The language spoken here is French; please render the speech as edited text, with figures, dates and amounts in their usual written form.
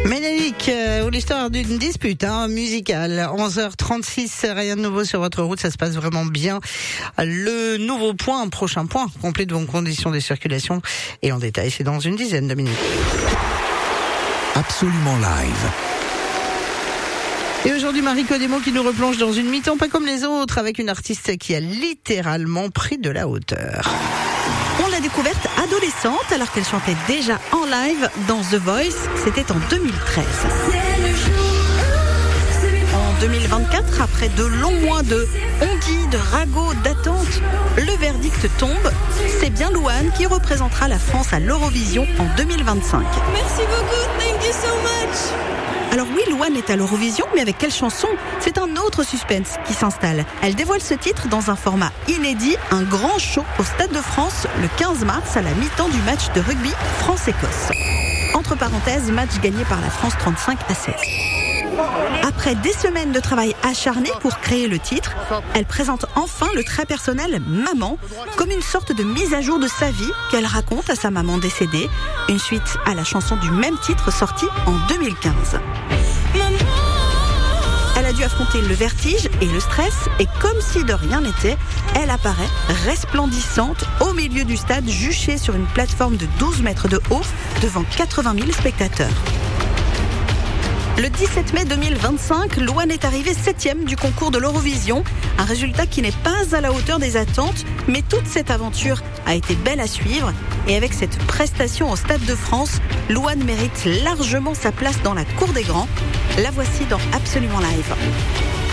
Ménélique, ou l'histoire d'une dispute musicale. 11h36, rien de nouveau sur votre route, ça se passe vraiment bien. Le nouveau point, prochain point, complet de vos conditions de circulation. Et en détail, c'est dans une dizaine de minutes. Absolument live. Et aujourd'hui, Marie Codemo qui nous replonge dans une mi-temps pas comme les autres, avec une artiste qui a littéralement pris de la hauteur. On l'a découverte adolescente alors qu'elle chantait déjà en live dans The Voice. C'était en 2013. En 2024, après de longs mois de on-dit, de ragots, d'attente, le verdict tombe. C'est bien Louane qui représentera la France à l'Eurovision en 2025. Merci beaucoup, thank you so much. Alors oui, Louane est à l'Eurovision, mais avec quelle chanson ? C'est un autre suspense qui s'installe. Elle dévoile ce titre dans un format inédit, un grand show au Stade de France le 15 mars à la mi-temps du match de rugby France-Écosse. Entre parenthèses, match gagné par la France 35-16. Après des semaines de travail acharné pour créer le titre, elle présente enfin le très personnel « Maman » comme une sorte de mise à jour de sa vie qu'elle raconte à sa maman décédée, une suite à la chanson du même titre sortie en 2015. Elle a dû affronter le vertige et le stress et comme si de rien n'était, elle apparaît resplendissante au milieu du stade juchée sur une plateforme de 12 mètres de haut devant 80 000 spectateurs. Le 17 mai 2025, Louane est arrivée 7e du concours de l'Eurovision, un résultat qui n'est pas à la hauteur des attentes, mais toute cette aventure a été belle à suivre et avec cette prestation au Stade de France, Louane mérite largement sa place dans la cour des grands. La voici dans Absolument Live.